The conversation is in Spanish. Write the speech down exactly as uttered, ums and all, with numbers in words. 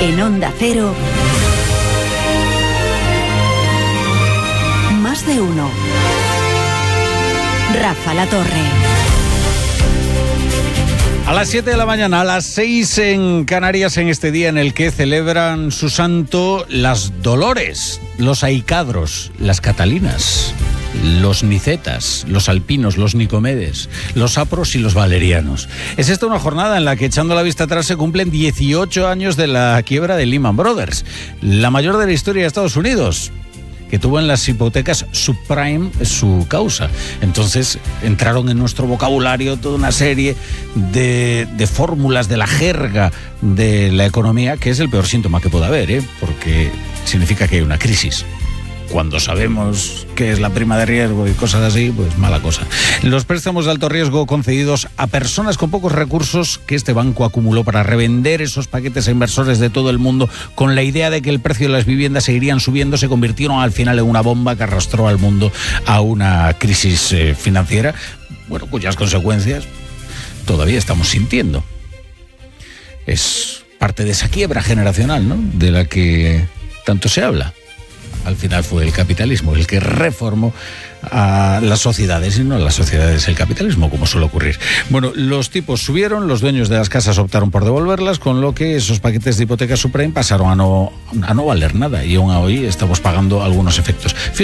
En Onda Cero, Más de Uno. Rafa La Torre. A las siete de la mañana, a las seis en Canarias, en este día en el que celebran su santo las Dolores, los Aicadros, las Catalinas, los Nicetas, los Alpinos, los Nicomedes, los Apros y los Valerianos. Es esta una jornada en la que, echando la vista atrás, se cumplen dieciocho años de la quiebra de Lehman Brothers, la mayor de la historia de Estados Unidos, que tuvo en las hipotecas subprime su causa. Entonces entraron en nuestro vocabulario toda una serie de, de fórmulas de la jerga de la economía, que es el peor síntoma que puede haber, ¿eh? Porque significa que hay una crisis. Cuando sabemos qué es la prima de riesgo y cosas así, pues mala cosa. Los préstamos de alto riesgo concedidos a personas con pocos recursos que este banco acumuló para revender esos paquetes a inversores de todo el mundo con la idea de que el precio de las viviendas seguirían subiendo, se convirtieron al final en una bomba que arrastró al mundo a una crisis eh, financiera, bueno, cuyas consecuencias todavía estamos sintiendo. Es parte de esa quiebra generacional, ¿no?, de la que tanto se habla. Al final fue el capitalismo el que reformó a las sociedades y no las sociedades el capitalismo, como suele ocurrir. Bueno, los tipos subieron, los dueños de las casas optaron por devolverlas, con lo que esos paquetes de hipotecas subprime pasaron a no, a no valer nada y aún hoy estamos pagando algunos efectos.